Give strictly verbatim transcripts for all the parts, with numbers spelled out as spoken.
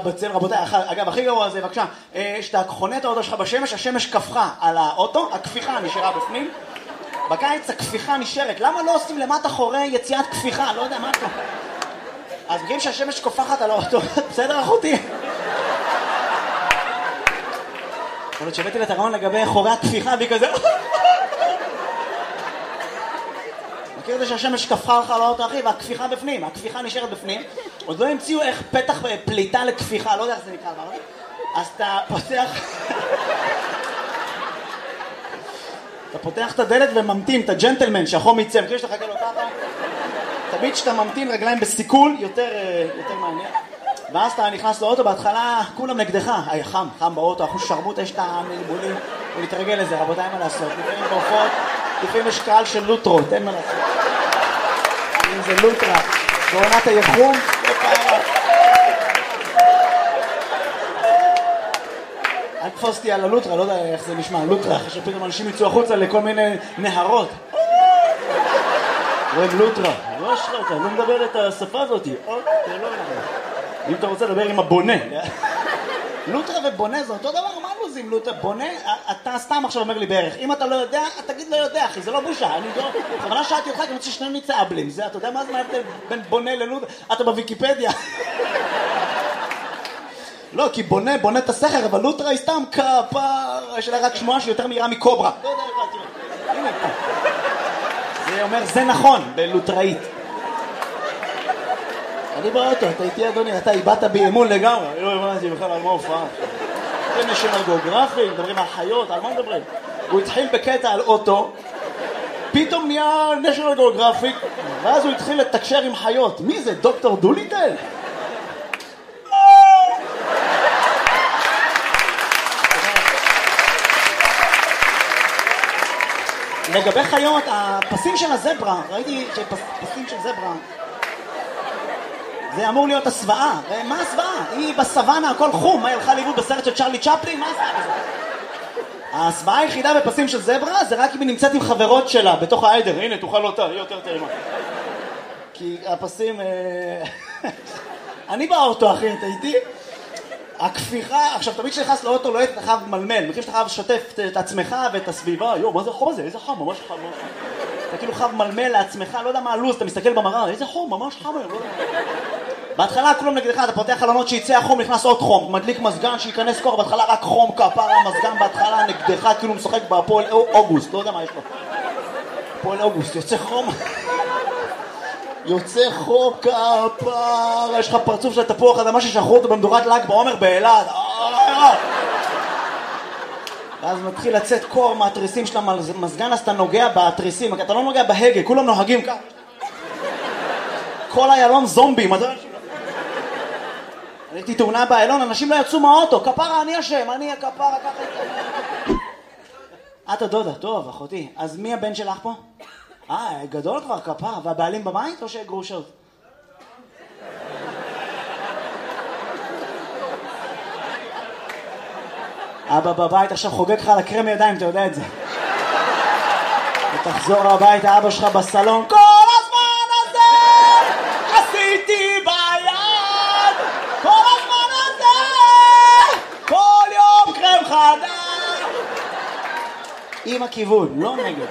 בצל, רבותיי, אגב, הכי גרוע זה, בבקשה, שאתה חונה את האוטו שלך בשמש, השמש קפחה על האוטו, הכפיחה נשארה בפנים. בקיץ הכפיחה נשארת, למה לא עושים למטה חורי יציאת כפיחה? לא יודע מה פה. אז מגיעים שהשמש קופחת על האוטו, בסדר אחותי? יכול להיות שהבאתי לתרעון לגבי חורי הכפיחה והיא כזה... מכיר את זה שהשמש קפחה לך על האוטו אחי והכפיחה בפנים, הכפיחה נשארת בפנים. עוד לא המציאו איך פתח פליטה לכפיחה, לא יודע איך זה נקרא, אז אתה פותח... אתה פותח את הדלת וממתין, את הג'נטלמן שהחום יצא, מכיר שאתה חכה לו ככה? תמיד שאתה ממתין רגליים בסיכול, יותר, יותר מעניין. ואז אתה נכנס לאוטו, בהתחלה כולם נגדך. היה חם, חם באוטו, אחוז שרמוט, יש את המלבולים, ולהתרגל לזה, רבותיי, אין מה לעשות. לפעמים ברפות, לפעמים יש קהל של לוטרות, אין מה לעשות. אם זה לוטרה, בעונת היחום, לא פעם. אל תפוסתי על הלוטרה, לא יודע איך זה נשמע, לוטרה, אחרי שפתאום אנשים יצאו החוצה לכל מיני נהרות. רואים לוטרה, לא שלך, אני לא מדבר את השפה הזאת. אם אתה רוצה לדבר עם הבונה. לוטרה ובונה זה אותו דבר, מה לוזים לוטרה? בונה, אתה סתם עכשיו אומר לי בערך. אם אתה לא יודע, תגיד לא יודע, אחי, זה לא בושה. אני לא... בכוונה שאלתי אותך, כי אני רוצה ששניהם מצאבלים. זה, אתה יודע מה זה ההבדל בין בונה ללוטרה? אתה בוויקיפדיה. לא, כי בונה, בונה את הסכר, אבל לוטרה היא סתם כפר, יש לה רק שמועה שהיא יותר מהירה מקוברה. לא יודע, הנה פה. זה אומר, זה נכון, בלוטראית. אני באוטו, אתה איתי אדוני, אתה איבדת באמון לגמרי. לא הבנתי בכלל על מה הופעה. זה נשיונל גיאוגרפיק, מדברים על חיות, על מה מדברים? הוא התחיל בקטע על אוטו, פתאום נהיה נשיונל גיאוגרפיק, ואז הוא התחיל לתקשר עם חיות. מי זה, דוקטור דוליטל? לגבי חיות, הפסים של הזברה, ראיתי שפסים של זברה, זה אמור להיות הסוואה. מה הסוואה? היא בסוואנה, הכל חום. מה, היא הלכה לאיבוד בסרט של צ'רלי צ'פלין? מה הסוואה בזה? הסוואה היחידה בפסים של זברה זה רק אם היא נמצאת עם חברות שלה בתוך העדר. הנה, תוכל אותה, היא יותר טעימה. כי הפסים... אני באוטו, אחי, אתה איתי? הכפיחה, עכשיו תמיד כשנכנס לאוטו לא אתה חייב מלמל, מכיר שאתה חייב לשתף את עצמך ואת הסביבה, יו, מה זה החום הזה? איזה חם, ממש חם, ממש חם. אתה כאילו חייב מלמל לעצמך, לא יודע מה הלוז, אתה מסתכל במראה, איזה חום, ממש חם היום, לא יודע. בהתחלה כולם נגדך, אתה פותח חלונות שיצא החום, נכנס עוד חום, מדליק מזגן, שיכנס כוח, בהתחלה רק חום, כפרה, מזגן בהתחלה נגדך, כאילו משחק בהפועל אוגוסט, לא יודע מה יש לו. הפועל אוגוסט, יוצא חום. יוצא חום כפר, יש לך פרצוף של תפוח אדמה ששחרו אותו במדורת ל"ג בעומר באילת. ואז מתחיל לצאת קור מהתריסים של המזגן, אז אתה נוגע בתריסים, אתה לא נוגע בהגה, כולם נוהגים ככה. כל איילון זומבים. הייתי תאונה באיילון, אנשים לא יצאו מהאוטו, כפרה אני אשם, אני הכפרה ככה. את הדודה, טוב אחותי, אז מי הבן שלך פה? אה, גדול כבר כפרה, והבעלים בבית או שגרושות? אבא בבית עכשיו חוגג לך על הקרם ידיים, אתה יודע את זה. ותחזור הביתה, אבא שלך בסלון, כל הזמן הזה עשיתי ביד, כל הזמן הזה, כל יום קרם חדש. עם הכיוון, לא נגד.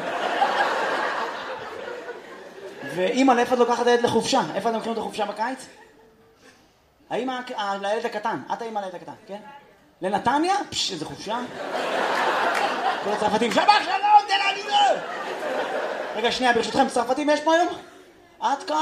ואמא, לאיפה את לוקחת הילד לחופשה? איפה אתם לוקחים את החופשה בקיץ? האמא לילד הקטן, את האמא לילד הקטן, כן? לנתניה? פש, איזה חופשה. כל הצרפתים, שבח שלום, תל אביב. רגע, שנייה, ברשותכם, צרפתים יש פה היום? עד כאן.